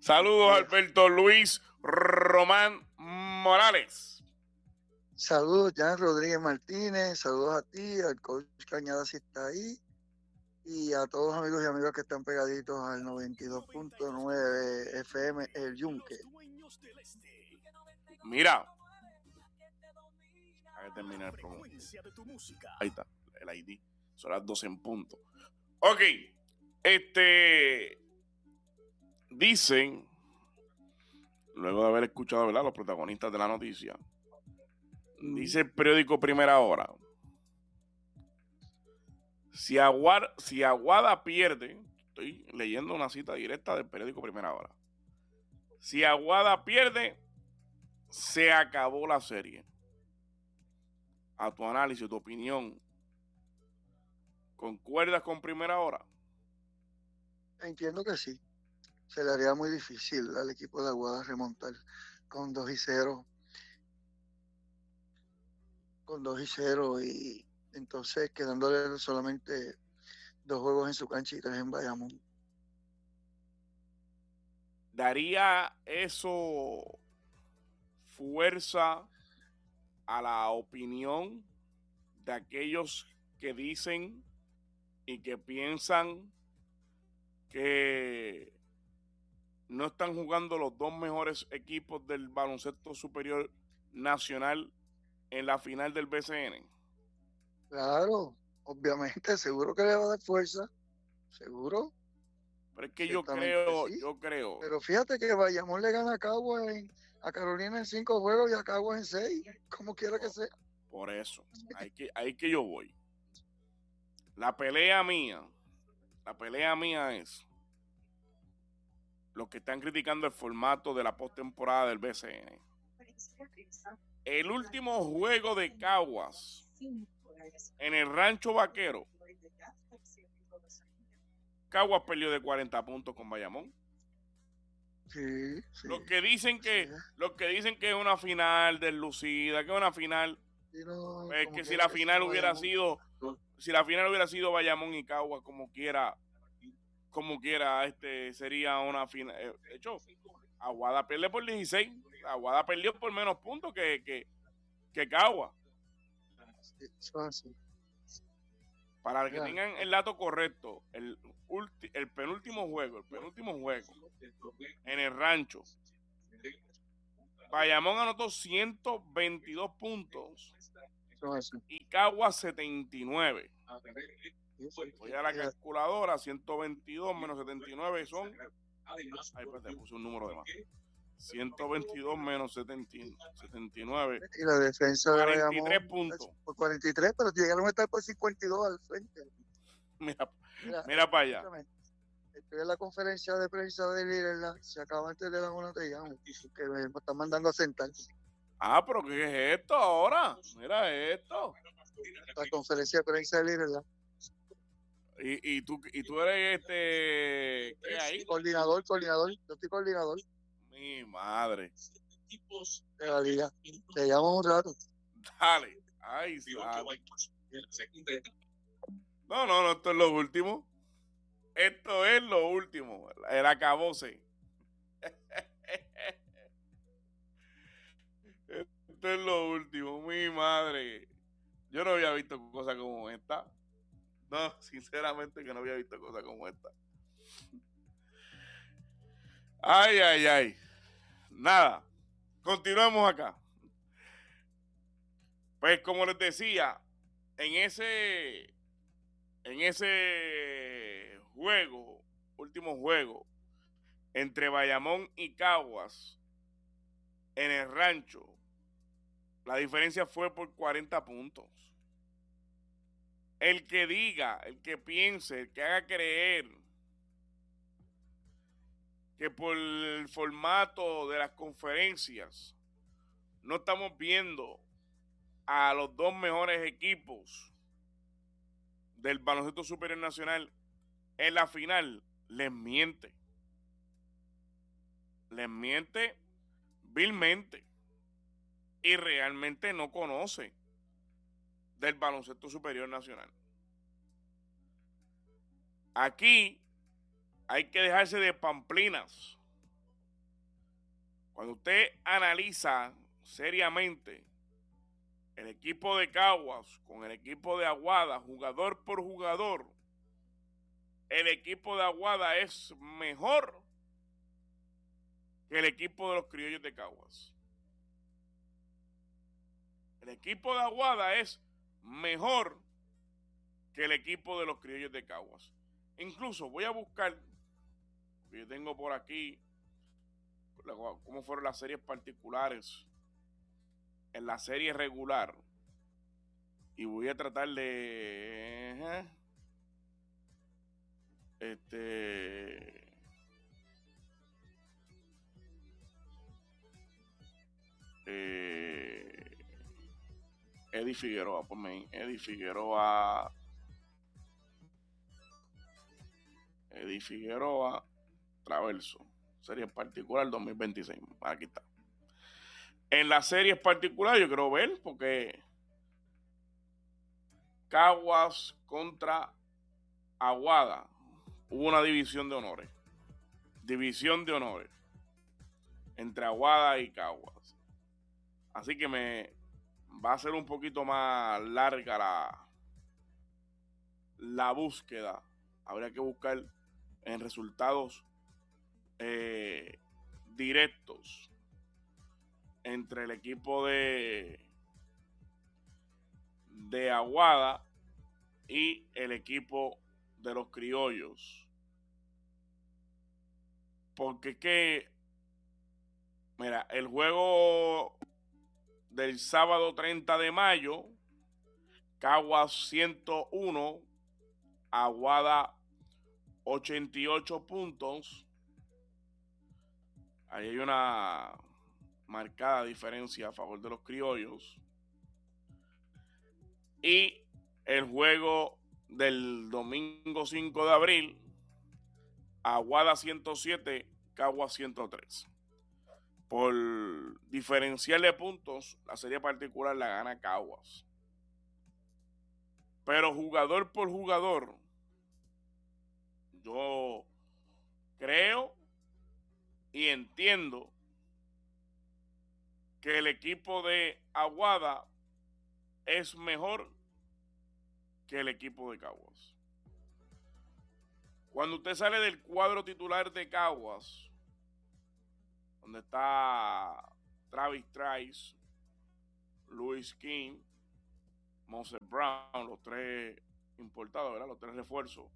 Saludos, Alberto Luis Román Morales. Saludos, Jan Rodríguez Martínez. Saludos a ti, al coach Cañada si está ahí. Y a todos los amigos y amigas que están pegaditos al 92.9 FM, El Yunque. Mira. Hay que terminar el promo. Ahí está, el ID. Son las 12 en punto. Ok. Dicen, luego de haber escuchado, ¿verdad?, los protagonistas de la noticia, dice el periódico Primera Hora, si Aguada pierde, estoy leyendo una cita directa del periódico Primera Hora, si Aguada pierde, se acabó la serie. A tu análisis, tu opinión, ¿concuerdas con Primera Hora? Entiendo que sí. Se le haría muy difícil al equipo de Aguada remontar con 2-0. Con 2-0 y entonces quedándole solamente 2 juegos en su cancha y 3 en Bayamón. ¿Daría eso fuerza a la opinión de aquellos que dicen y que piensan que no están jugando los dos mejores equipos del baloncesto superior nacional en la final del BCN? Claro, obviamente, seguro que le va a dar fuerza, seguro. Pero es que yo creo. Pero fíjate que Bayamón le gana a Carolina en 5 juegos y a Caguas en 6, como quiera que sea. Por eso, ahí que yo voy. La pelea mía es los que están criticando el formato de la postemporada del BCN. El último juego de Caguas en el Rancho Vaquero, Caguas perdió de 40 puntos con Bayamón. Sí. Los que dicen que es una final deslucida, que es una final, es que si la final hubiera sido Bayamón y Caguas, como quiera, sería una final. De hecho, Aguada pierde por 16. Aguada perdió por menos puntos que Caguas. Para que tengan el dato correcto, el penúltimo juego en el Rancho, Bayamón anotó 122 puntos y Caguas 79. Voy a la calculadora, 122 menos 79 son... Ay, espérate, puse un número de más. 122 menos 79. Y la defensa de 43 Bayamón, puntos. Por 43, pero llegaron a estar por 52 al frente. Mira para allá. Estoy en la conferencia de prensa de Lirela, se acaba antes de la 1, te llamo, que me están mandando a sentar. Pero ¿qué es esto ahora? Mira esto. La conferencia de prensa de Lirela. ¿Y tú eres ¿qué hay? Coordinador, yo estoy coordinador. Mi madre. De la liga. Te llamo un rato. Dale. Ay, No, esto es lo último. Esto es lo último. El acabose. Esto es lo último, mi madre. Yo no había visto cosas como esta. No, sinceramente que no había visto cosas como esta. Ay. Nada. Continuamos acá. Pues como les decía, en ese último juego, entre Bayamón y Caguas, en el Rancho, la diferencia fue por 40 puntos. El que diga, el que piense, el que haga creer que por el formato de las conferencias no estamos viendo a los dos mejores equipos del baloncesto superior nacional en la final, les miente. Les miente vilmente. Y realmente no conoce del baloncesto superior nacional. Aquí hay que dejarse de pamplinas. Cuando usted analiza seriamente el equipo de Caguas con el equipo de Aguada, jugador por jugador, el equipo de Aguada es mejor que el equipo de los Criollos de Caguas. El equipo de Aguada es mejor que el equipo de los Criollos de Caguas. Incluso voy a buscar, yo tengo por aquí cómo fueron las series particulares en la serie regular, y voy a tratar de Eddie Figueroa, ponme Eddie Figueroa, Traverso, serie particular 2026, aquí está. En la serie particular yo quiero ver, porque Caguas contra Aguada, hubo una división de honores entre Aguada y Caguas, así que me va a ser un poquito más larga la búsqueda. Habría que buscar en resultados directos entre el equipo de Aguada y el equipo de los Criollos, porque que mira, el juego del sábado 30 de mayo, Caguas 101, Aguada 88 puntos. Ahí hay una marcada diferencia a favor de los Criollos. Y el juego del domingo 5 de abril, Aguada 107, Caguas 103. Por diferencial de puntos, la serie particular la gana Caguas. Pero jugador por jugador, yo creo y entiendo que el equipo de Aguada es mejor que el equipo de Caguas. Cuando usted sale del cuadro titular de Caguas, donde está Travis Trice, Luis King, Moses Brown, los tres importados, ¿verdad? Los tres refuerzos.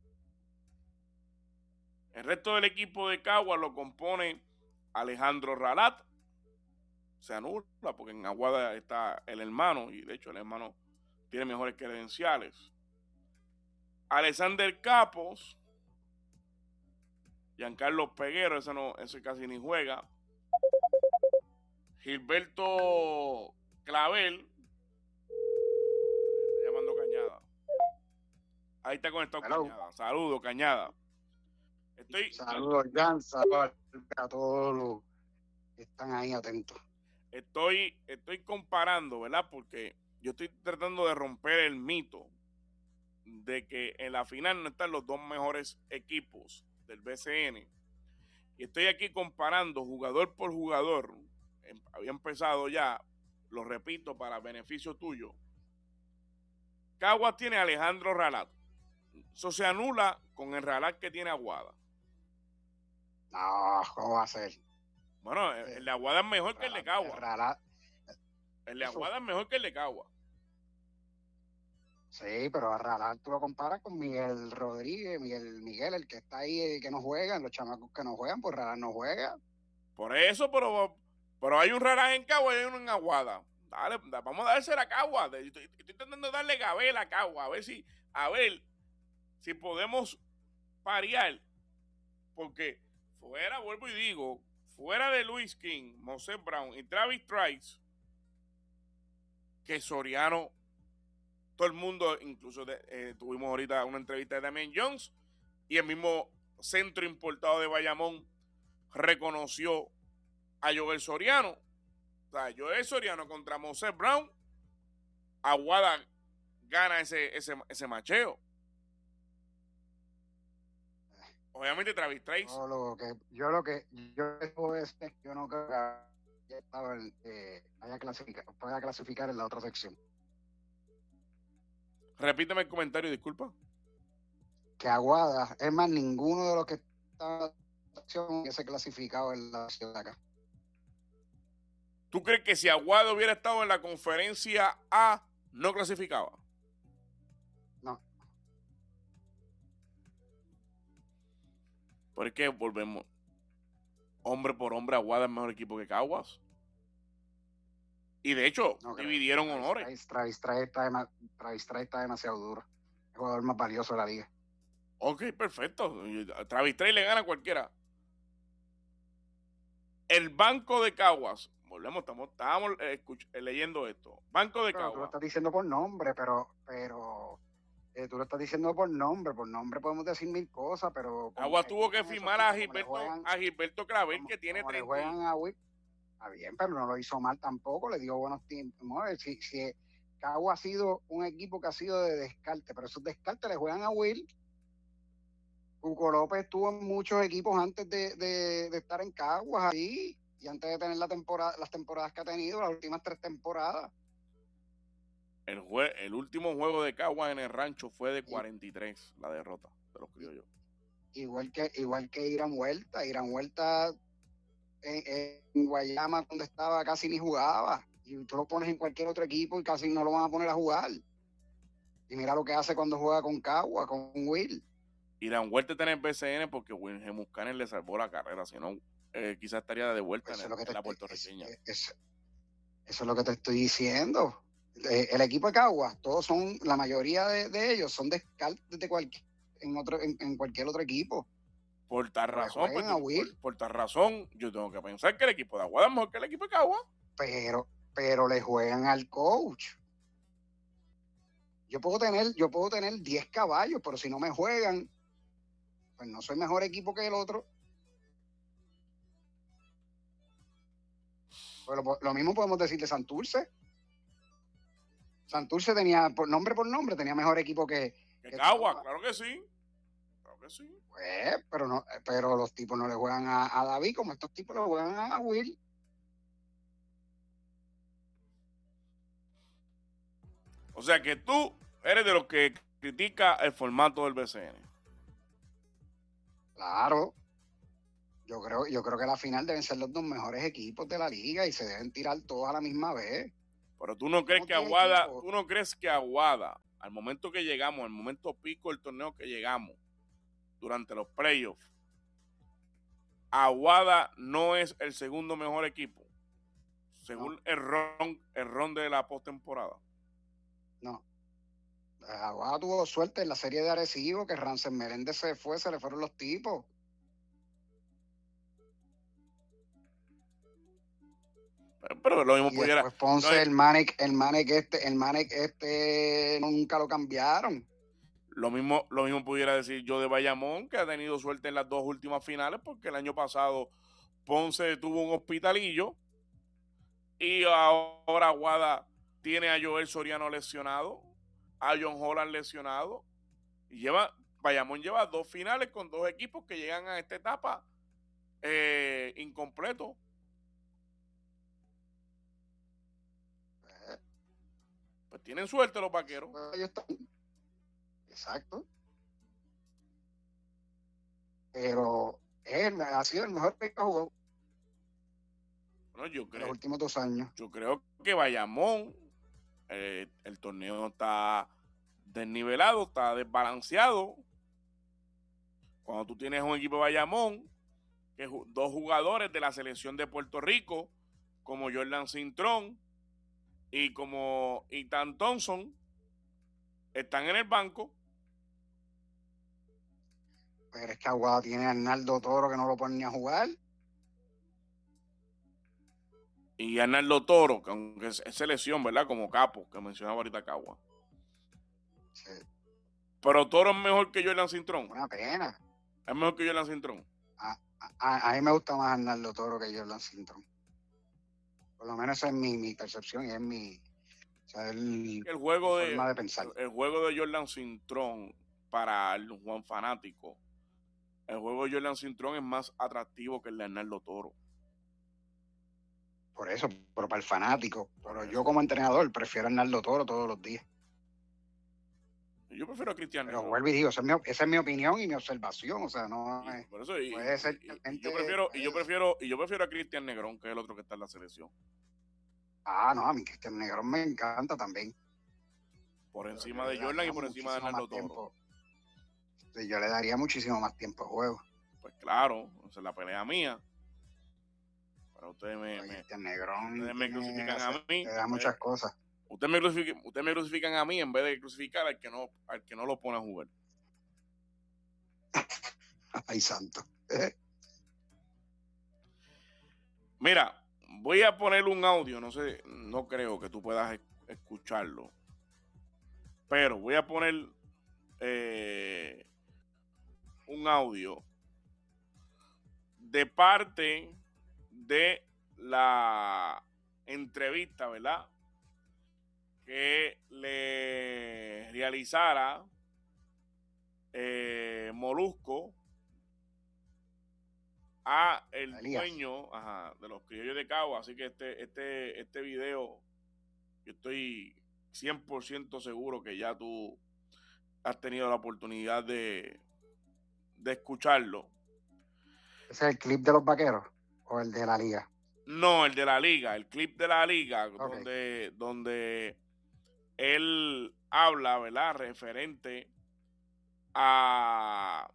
El resto del equipo de Caguas lo compone Alejandro Ralat. Se anula porque en Aguada está el hermano, y de hecho el hermano tiene mejores credenciales. Alexander Capos, Giancarlo Peguero, ese casi ni juega. Gilberto Clavel, está llamando Cañada. Ahí está conectado. Hello. Cañada. Saludos, Cañada. Saludos, Jan, saludos a todos los que están ahí atentos. Estoy comparando, ¿verdad? Porque yo estoy tratando de romper el mito de que en la final no están los dos mejores equipos del BCN. Y estoy aquí comparando jugador por jugador. Había empezado ya, lo repito para beneficio tuyo. Caguas tiene a Alejandro Ralat. Eso se anula con el Ralat que tiene Aguada. No, ¿cómo va a ser? Bueno, el de Aguada es mejor que el de Caguas. El de Aguada es mejor que el de Caguas. Sí, pero a Ralat tú lo comparas con Miguel Rodríguez, Miguel, el que está ahí, que no juegan, los chamacos que no juegan, pues Ralat no juega. Por eso, pero hay un Ralat en Caguas y hay uno en Aguada. Dale, vamos a dársela a Caguas. Estoy intentando darle Gabel a Caguas, a ver si podemos parear. Porque vuelvo y digo, fuera de Luis King, Moses Brown y Travis Trice, que Soriano, todo el mundo, incluso tuvimos ahorita una entrevista de Damian Jones, y el mismo centro importado de Bayamón reconoció a Joel Soriano. O sea, Joel Soriano contra Moses Brown, Aguada gana ese macheo. Obviamente Travis Trice. Yo no creo que pueda clasificar en la otra sección. Repíteme el comentario, disculpa. Que Aguada, es más, ninguno de los que están en la sección hubiese clasificado en la sección de acá. ¿Tú crees que si Aguada hubiera estado en la conferencia A, no clasificaba? No. ¿Por qué volvemos? Hombre por hombre, Aguada es mejor equipo que Caguas. Y de hecho, No dividieron honores. Travis Trice está demasiado duro. El jugador más valioso de la liga. Ok, perfecto. Travis Trice le gana a cualquiera. El banco de Caguas. Volvemos, estábamos leyendo esto. Banco de Caguas. Tú lo estás diciendo por nombre, pero tú lo estás diciendo por nombre. Por nombre podemos decir mil cosas, pero... Caguas tuvo que firmar a Gilberto Clavel, que tiene 30. Le juegan a Will. Está bien, pero no lo hizo mal tampoco, le dio buenos tiempos. Si Caguas ha sido un equipo que ha sido de descarte, pero esos descartes le juegan a Will. Hugo López estuvo en muchos equipos antes de estar en Caguas ahí, y antes de tener las temporadas que ha tenido, las últimas 3 temporadas. El último juego de Caguas en el rancho fue de 43, la derrota de los criollos. Igual que Irán Huerta en Guayama, donde estaba, casi ni jugaba, y tú lo pones en cualquier otro equipo y casi no lo van a poner a jugar. Y mira lo que hace cuando juega con Caguas, con Will. Irán Huerta está en el BCN porque Wilhelm Muscanes le salvó la carrera, si no, quizás estaría de vuelta en la puertorriqueña. Eso es lo que te estoy diciendo. El equipo de Caguas, la mayoría de ellos son descartes en cualquier otro equipo. Por tal razón, yo tengo que pensar que el equipo de Aguada es mejor que el equipo de Caguas. Pero le juegan al coach. Yo puedo tener 10 caballos, pero si no me juegan, pues no soy mejor equipo que el otro. Pues lo mismo podemos decir de Santurce. Santurce tenía, por nombre, tenía mejor equipo que Caguas, claro que sí. Pues, pero los tipos no le juegan a David como estos tipos le juegan a Will. O sea que tú eres de los que critica el formato del BCN. Claro. Yo creo que la final deben ser los 2 mejores equipos de la liga y se deben tirar todos a la misma vez. Pero tú no crees que Aguada, al momento que llegamos, al momento pico del torneo que llegamos, durante los playoffs, Aguada no es el segundo mejor equipo, según el ron de la postemporada. No. Aguada tuvo suerte en la serie de Arecibo, que Rancel Meléndez se le fueron los tipos. Pero lo mismo pudiera. Después Ponce, el Manek nunca lo cambiaron. Lo mismo pudiera decir yo de Bayamón, que ha tenido suerte en las 2 últimas finales, porque el año pasado Ponce tuvo un hospitalillo y ahora Aguada tiene a Joel Soriano lesionado, a John Holland lesionado, y Bayamón lleva 2 finales con 2 equipos que llegan a esta etapa incompleto. Pues tienen suerte los vaqueros. Exacto. Pero él ha sido el mejor que ha jugado. Bueno, yo creo, los últimos 2 años. Yo creo que Bayamón, el torneo está desnivelado, está desbalanceado. Cuando tú tienes un equipo de Bayamón, que 2 jugadores de la selección de Puerto Rico, como Jordan Cintrón y como Ethan Thompson, están en el banco. Pero es que Aguada tiene a Arnaldo Toro, que no lo ponen ni a jugar. Y Arnaldo Toro, que aunque es selección, ¿verdad? Como capo, que mencionaba ahorita Cagua. Sí. Pero Toro es mejor que Jordan Cintrón. Una pena. Es mejor que Jordan Cintrón. A mí me gusta más Arnaldo Toro que Jordan Cintrón. Por lo menos esa es mi percepción y es mi... O sea, el juego forma de pensar. El juego de Jordan Cintrón para el Juan fanático, el juego de Jordan Cintrón es más atractivo que el de Arnaldo Toro. Por eso, pero para el fanático. Pero yo como entrenador prefiero a Hernando Toro todos los días. Yo prefiero a Cristian Pero Negrón. vuelvo y digo, esa es mi opinión y mi observación. O sea, no Y, es, por eso, puede ser yo prefiero a Cristian Negrón, que es el otro que está en la selección. No, a mí Cristian Negrón me encanta también. Por encima de Jordan y por encima de Hernando Toro. Yo le daría muchísimo más tiempo de juego. Pues claro, esa es la pelea mía. Pero ustedes me crucifican a mí. Te da muchas cosas. Ustedes me crucifican a mí en vez de crucificar al que no lo pone a jugar. Ay, santo. Mira, voy a poner un audio, no creo que tú puedas escucharlo, pero voy a poner un audio de parte de la entrevista, ¿verdad?, que le realizara Molusco a el dueño de los Criollos de Cagua. Así que este video, yo estoy 100% seguro que ya tú has tenido la oportunidad de escucharlo. ¿Ese es el clip de los Vaqueros o el de la liga? No, el de la liga, el clip de la liga, okay, donde él habla, ¿verdad?, referente a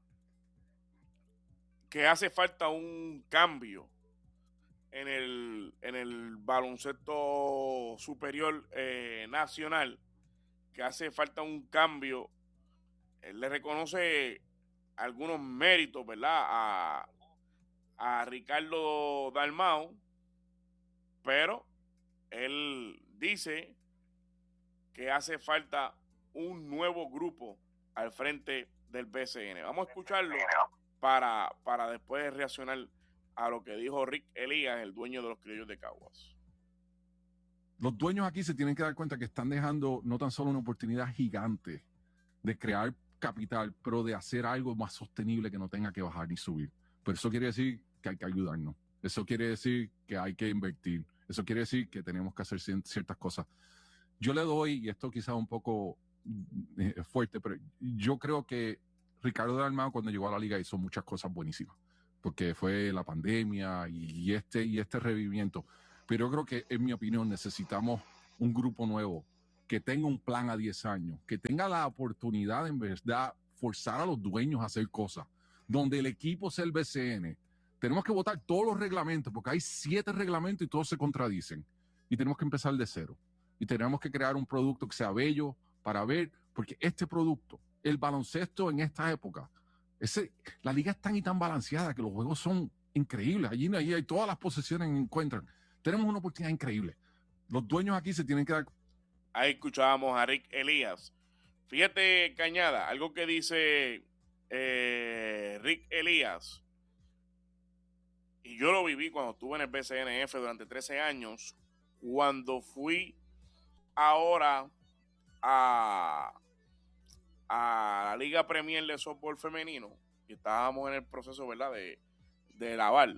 que hace falta un cambio en el baloncesto superior nacional, que hace falta un cambio. Él le reconoce algunos méritos, ¿verdad?, a Ricardo Dalmau, pero él dice que hace falta un nuevo grupo al frente del BCN. Vamos a escucharlo para después reaccionar a lo que dijo Rick Elías, el dueño de los Criollos de Caguas. Los dueños aquí se tienen que dar cuenta que están dejando no tan solo una oportunidad gigante de crear capital, pero de hacer algo más sostenible que no tenga que bajar ni subir. Pero eso quiere decir que hay que ayudarnos. Eso quiere decir que hay que invertir. Eso quiere decir que tenemos que hacer ciertas cosas. Yo le doy, y esto quizás un poco fuerte, pero yo creo que Ricardo Dalmau cuando llegó a la liga hizo muchas cosas buenísimas, porque fue la pandemia y este revivimiento. Pero yo creo que, en mi opinión, necesitamos un grupo nuevo que tenga un plan a 10 años, que tenga la oportunidad, en verdad, forzar a los dueños a hacer cosas, donde el equipo sea el BCN. Tenemos que votar todos los reglamentos, porque hay 7 reglamentos y todos se contradicen. Y tenemos que empezar de cero. Y tenemos que crear un producto que sea bello para ver, porque este producto, el baloncesto en esta época, la liga es tan y tan balanceada que los juegos son increíbles. Allí hay todas las posesiones que encuentran. Tenemos una oportunidad increíble. Los dueños aquí se tienen que dar. Ahí escuchábamos a Rick Elías. Fíjate, Cañada, algo que dice Rick Elías, y yo lo viví cuando estuve en el BCNF durante 13 años, cuando fui ahora a la Liga Premier de Softball Femenino, y estábamos en el proceso, ¿verdad?, de lavar.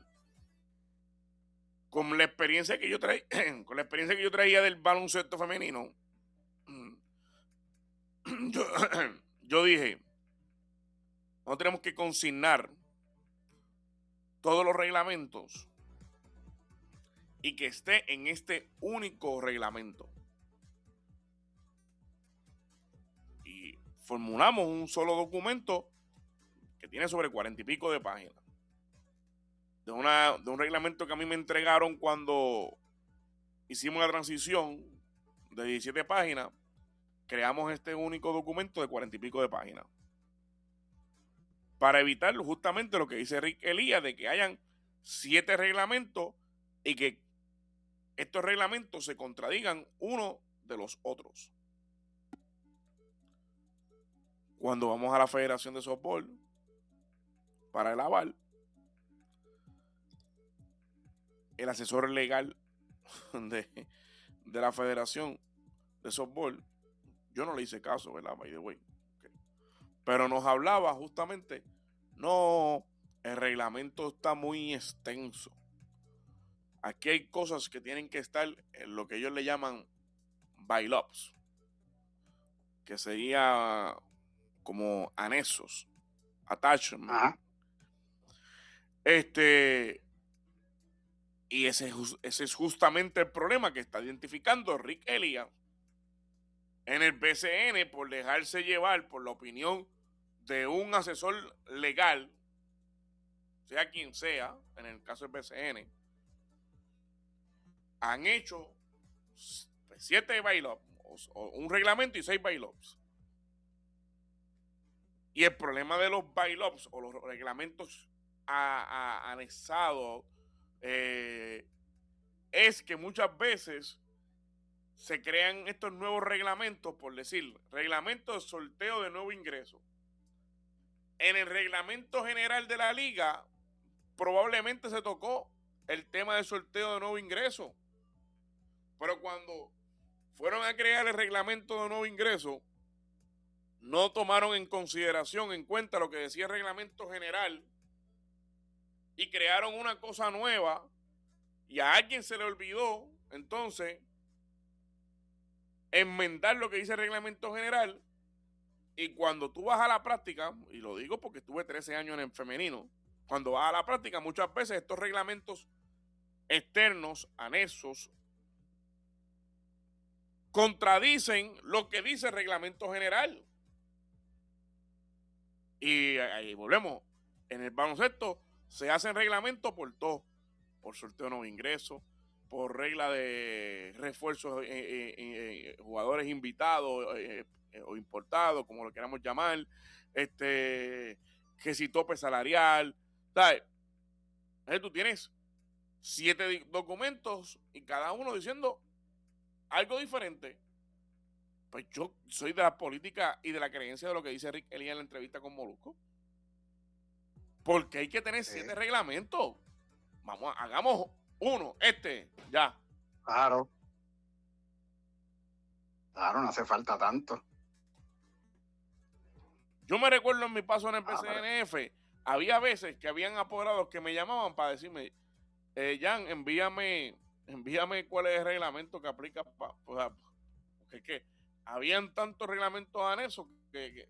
Con la experiencia que yo traía del baloncesto femenino, yo dije, no tenemos que consignar todos los reglamentos y que esté en este único reglamento. Y formulamos un solo documento que tiene sobre 40 y pico de páginas. De un reglamento que a mí me entregaron cuando hicimos la transición de 17 páginas, creamos este único documento de 40 y pico de páginas. Para evitar justamente lo que dice Rick Elías, de que hayan 7 reglamentos y que estos reglamentos se contradigan uno de los otros. Cuando vamos a la Federación de Softball para el aval, el asesor legal de la Federación de Softball, yo no le hice caso, ¿verdad? By the way. Okay. Pero nos hablaba justamente, no, el reglamento está muy extenso. aquí hay cosas que tienen que estar en lo que ellos le llaman bailops, que sería como anexos, attachment. Ajá. Y ese es justamente el problema que está identificando Rick Elias en el BCN por dejarse llevar por la opinión de un asesor legal, sea quien sea, en el caso del BCN. Han hecho 7 bailops, o un reglamento y 6 bailops. Y el problema de los bailops o los reglamentos anexados es que muchas veces se crean estos nuevos reglamentos, por decir, reglamento de sorteo de nuevo ingreso. En el reglamento general de la liga probablemente se tocó el tema del sorteo de nuevo ingreso, pero cuando fueron a crear el reglamento de nuevo ingreso, no tomaron en consideración, en cuenta lo que decía el reglamento general y crearon una cosa nueva y a alguien se le olvidó entonces enmendar lo que dice el reglamento general. Y cuando tú vas a la práctica, y lo digo porque estuve 13 años en el femenino, cuando vas a la práctica muchas veces estos reglamentos externos, anexos, contradicen lo que dice el reglamento general. Y ahí volvemos. En el baloncesto se hacen reglamentos por todo. Por sorteo de nuevos ingresos, por regla de refuerzos, jugadores invitados o importados, como lo queramos llamar, que si tope salarial, ¿sabes? Entonces tú tienes 7 documentos y cada uno diciendo algo diferente. Pues yo soy de la política y de la creencia de lo que dice Rick Elias en la entrevista con Molusco. Porque hay que tener 7 reglamentos. Vamos, hagamos uno, ya. Claro. Claro, no hace falta tanto. Yo me recuerdo en mi paso en el PCNF, había veces que habían apoderados que me llamaban para decirme, Jan, envíame cuál es el reglamento que aplica porque es que habían tantos reglamentos anexos que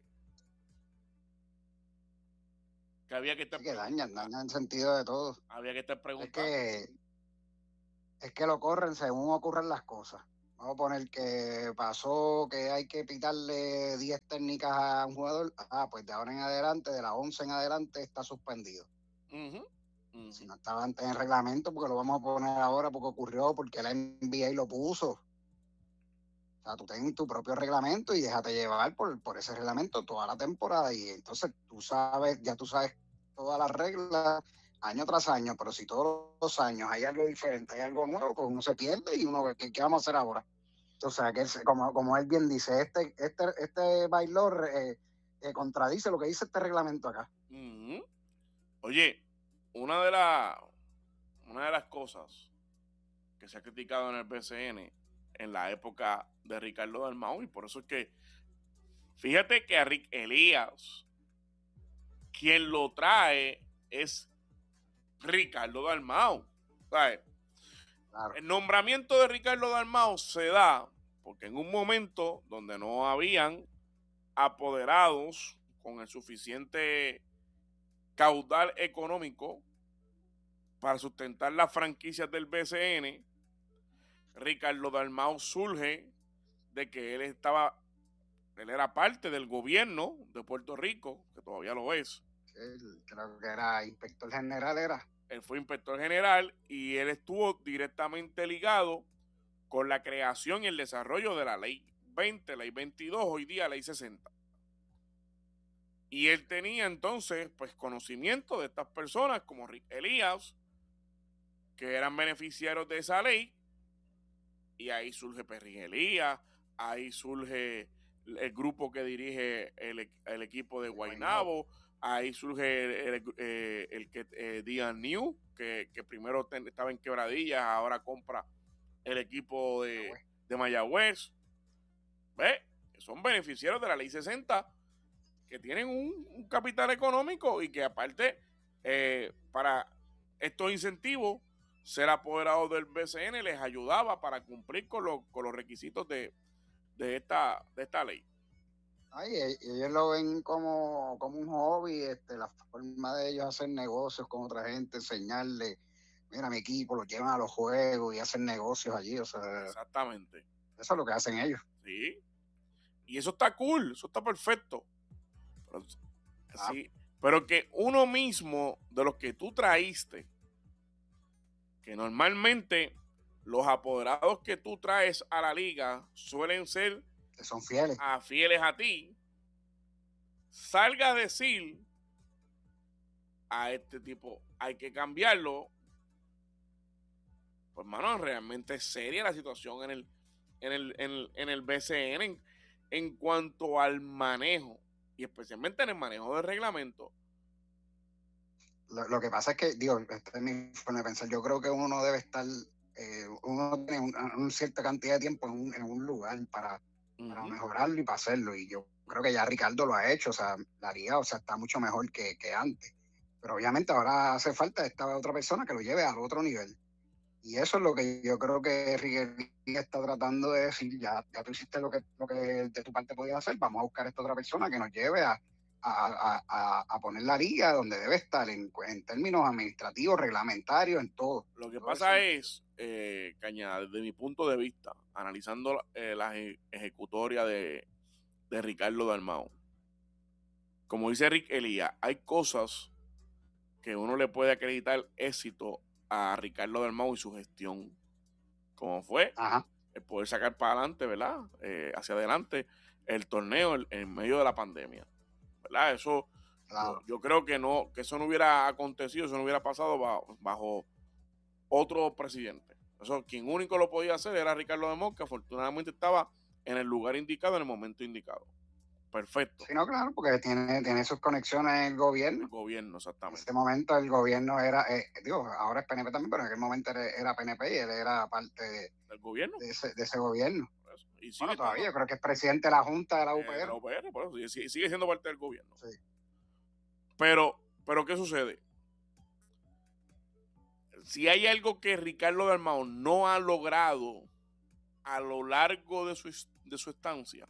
había que estar dañan el sentido de todo. Había que estar preguntando. Es que lo corren según ocurren las cosas. Vamos a poner que pasó que hay que pitarle 10 técnicas a un jugador. Pues de ahora en adelante, de las 11 en adelante, está suspendido. Si no estaba antes en el reglamento, porque lo vamos a poner ahora, porque ocurrió, porque la NBA lo puso. O sea, tú ten tu propio reglamento y déjate llevar por ese reglamento toda la temporada. Y entonces ya tú sabes todas las reglas año tras año, pero si todos los años hay algo diferente, hay algo nuevo, pues uno se pierde y uno, ¿qué vamos a hacer ahora? O sea, que como él bien dice, este bailor contradice lo que dice este reglamento acá. Oye, una de las cosas que se ha criticado en el BCN en la época de Ricardo Dalmau, y por eso es que fíjate que a Rick Elias quien lo trae es Ricardo Dalmau. ¿Sabes? Claro. El nombramiento de Ricardo Dalmau se da porque en un momento donde no habían apoderados con el suficiente caudal económico para sustentar las franquicias del BCN, Ricardo Dalmau surge de que él era parte del gobierno de Puerto Rico, que todavía lo es. Creo que era inspector general, Él fue inspector general y él estuvo directamente ligado con la creación y el desarrollo de la ley 20, ley 22, hoy día ley 60. Y él tenía entonces pues conocimiento de estas personas como Rick Elias, que eran beneficiarios de esa ley, y ahí surge Perry Elías, ahí surge el grupo que dirige el equipo de Guaynabo, ahí surge el que Dian New, que primero estaba en Quebradillas, ahora compra el equipo de Mayagüez. ¿Ves? Son beneficiarios de la ley 60, que tienen un capital económico y que aparte para estos incentivos ser apoderado del BCN les ayudaba para cumplir con los requisitos de esta ley. Ay, ellos lo ven como un hobby, la forma de ellos hacer negocios con otra gente, enseñarle, mira, mi equipo, los llevan a los juegos y hacen negocios allí, o sea, Exactamente. eso es lo que hacen ellos. Sí. Y eso está cool, eso está perfecto. Pero, sí, pero que uno mismo, de los que tú traíste, que normalmente los apoderados que tú traes a la liga suelen ser que son fieles a ti, salga a decir a este tipo hay que cambiarlo, pues mano, realmente es seria la situación en el BCN en cuanto al manejo, y especialmente en el manejo del reglamento. Lo que pasa es que, digo, este es mi forma de pensar, yo creo que uno debe estar, uno tiene una cierta cantidad de tiempo en un lugar para mejorarlo y para hacerlo, y yo creo que ya Ricardo lo ha hecho, o sea, la liga, o sea, está mucho mejor que antes, pero obviamente ahora hace falta esta otra persona que lo lleve al otro nivel, y eso es lo que yo creo que Riquelme está tratando de decir, ya tú hiciste lo que de tu parte podías hacer, vamos a buscar a esta otra persona que nos lleve a poner la liga donde debe estar en términos administrativos, reglamentarios, en todo. Lo que todo pasa eso. es, Cañada, desde mi punto de vista, analizando las ejecutorias de Ricardo Dalmau, como dice Rick Elías, hay cosas que uno le puede acreditar éxito a Ricardo Dalmau y su gestión, como fue el poder sacar para adelante, ¿verdad? Hacia adelante el torneo en medio de la pandemia, ¿verdad? Eso, claro. yo creo que eso no hubiera acontecido, eso no hubiera pasado bajo otro presidente. Eso, quien único lo podía hacer era Ricardo Dalmau, que afortunadamente estaba en el lugar indicado, en el momento indicado. Perfecto. Sí, no, claro, porque tiene sus conexiones en el gobierno. El gobierno, exactamente. En ese momento el gobierno era, digo, ahora es PNP también, pero en aquel momento era PNP y él era parte del gobierno. De ese gobierno. Y bueno, todavía, yo creo que es presidente de la Junta de la UPR. La UPR, por eso, sigue siendo parte del gobierno. Sí. Pero, ¿qué sucede? Si hay algo que Ricardo Dalmau no ha logrado a lo largo de su estancia,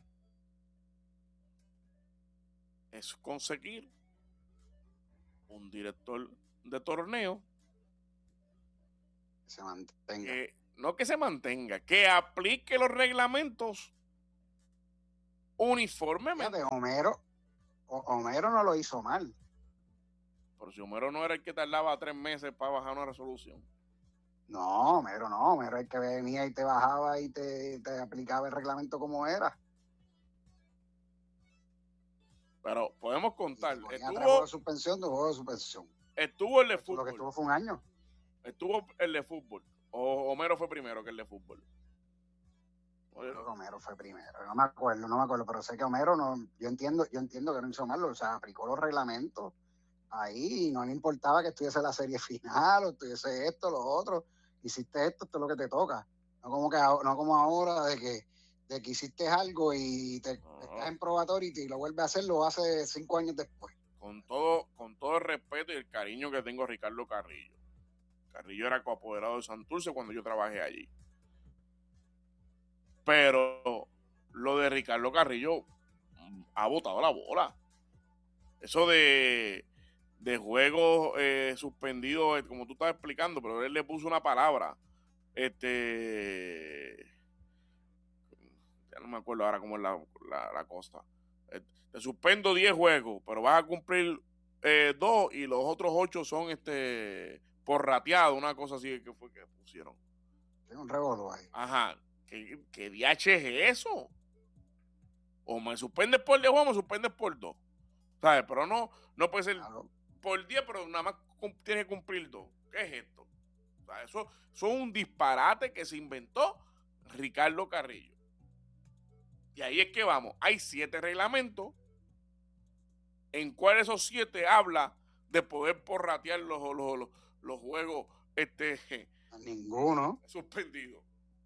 es conseguir un director de torneo que se mantenga. No que se mantenga, que aplique los reglamentos uniformemente. Fíjate, Homero no lo hizo mal. Pero si Homero no era el que tardaba 3 meses para bajar una resolución. No, Homero el que venía y te bajaba y te aplicaba el reglamento como era. Pero podemos contar. Juego de suspensión. Estuvo el de fútbol. Lo que estuvo fue un año. Estuvo el de fútbol. O Homero fue primero que el de fútbol. Homero fue primero. No me acuerdo, pero sé que Homero no. Yo entiendo que no hizo mal, o sea, aplicó los reglamentos ahí y no le importaba que estuviese la serie final o estuviese esto, lo otro. Hiciste esto es lo que te toca. No como ahora de que hiciste algo y te estás en probatorio y lo vuelves a hacer, lo hace 5 años después. Con todo el respeto y el cariño que tengo a Ricardo Carrillo. Carrillo era coapoderado de Santurce cuando yo trabajé allí. Pero lo de Ricardo Carrillo ha botado la bola. Eso de juegos suspendidos, como tú estás explicando, pero él le puso una palabra. Ya no me acuerdo ahora cómo es la cosa. Te suspendo 10 juegos, pero vas a cumplir 2 y los otros 8 son por rateado, una cosa así que fue que pusieron. Tiene un revolú ahí. Ajá. ¿Qué DH es eso? O me suspendes por 10 juegos o me suspendes por 2. ¿Sabes? Pero no puede ser por 10, pero nada más tienes que cumplir 2. ¿Qué es esto? O sea, eso es un disparate que se inventó Ricardo Carrillo. Y ahí es que vamos. Hay 7 reglamentos en cuales esos 7 habla de poder porratear los juegos ninguno suspendidos.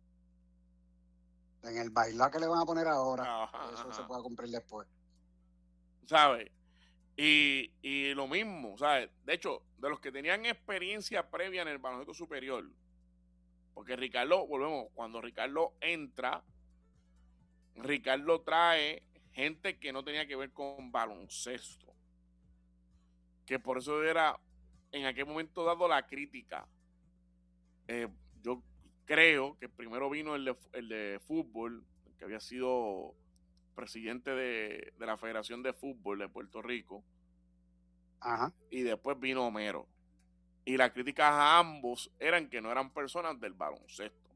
En el bailar que le van a poner ahora, eso se pueda cumplir después. ¿Sabes? Y lo mismo, ¿sabes? De hecho, de los que tenían experiencia previa en el baloncesto superior, porque Ricardo, volvemos, cuando Ricardo entra, Ricardo trae gente que no tenía que ver con baloncesto, que por eso era en aquel momento dado la crítica. Yo creo que primero vino el de fútbol, que había sido presidente de la Federación de Fútbol de Puerto Rico. Ajá. Y después vino Homero. Y las críticas a ambos eran que no eran personas del baloncesto.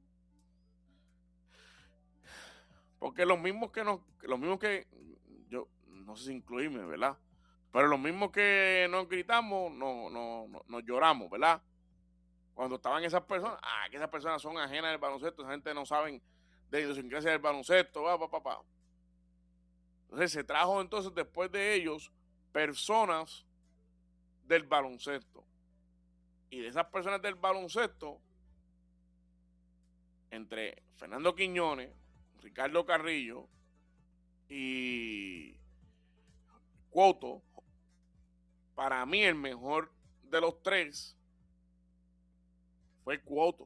Porque los mismos que yo no sé si incluirme, ¿verdad? Pero los mismos que nos gritamos, nos lloramos, ¿verdad? Cuando estaban esas personas, que esas personas son ajenas del baloncesto, esa gente no saben de idiosincrasia del baloncesto, Entonces se trajo entonces después de ellos personas del baloncesto. Y de esas personas del baloncesto, entre Fernando Quiñones, Ricardo Carrillo y Cuoto, para mí el mejor de los tres fue Cuoto.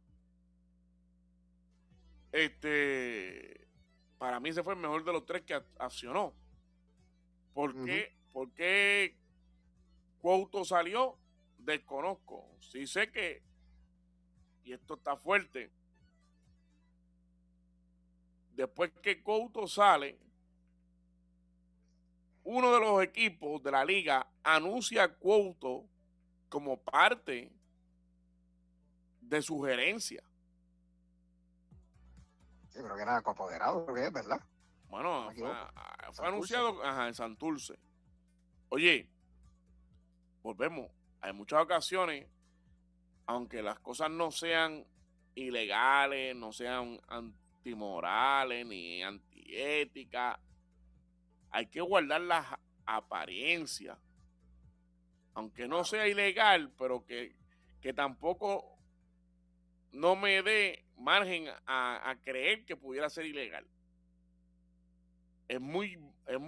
Para mí ese fue el mejor de los tres que accionó. ¿Por qué Cuoto salió? Desconozco. Sí sé que, y esto está fuerte, después que Couto sale, uno de los equipos de la liga anuncia a Couto como parte de su gerencia. Sí, pero que era coapoderado, porque es verdad. Bueno, fue anunciado en Santurce. Oye, volvemos. Hay muchas ocasiones, aunque las cosas no sean ilegales, no sean antimorales ni antiéticas, hay que guardar las apariencias. Aunque no sea ilegal, pero que tampoco no me dé margen a creer que pudiera ser ilegal. Es muy,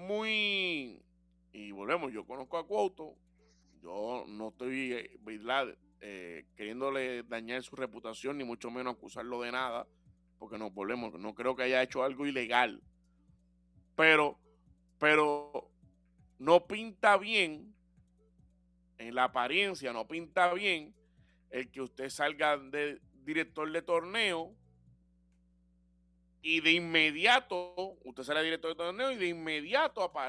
y volvemos, yo conozco a Cuoto, yo no estoy queriéndole dañar su reputación, ni mucho menos acusarlo de nada, porque no volvemos, no creo que haya hecho algo ilegal. Pero no pinta bien, en la apariencia no pinta bien el que usted salga de director de torneo y de inmediato, usted sale director de torneo y de inmediato aparece